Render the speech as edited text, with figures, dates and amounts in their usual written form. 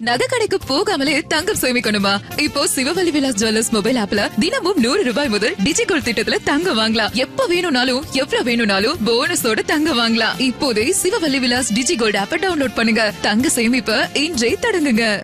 நகை கடைக்கு போகாமலே தங்கம் சேமிக்கணுமா? இப்போ சிவவல்லி விலாஸ் ஜுவல்லர்ஸ் மொபைல் ஆப்ல தினமும் 100 ரூபாய் முதல் டிஜிகோல்ட் திட்டத்துல தங்கம் வாங்கலாம். எப்ப வேணும்னாலும் எவ்வளவு வேணும்னாலும் போனஸோட தங்கம் வாங்கலாம். இப்போதே சிவவல்லி விலாஸ் டிஜிகோல்ட் ஆப்பை டவுன்லோட் பண்ணுங்க. தங்க சேமிப்ப இன்றே தொடங்குங்க.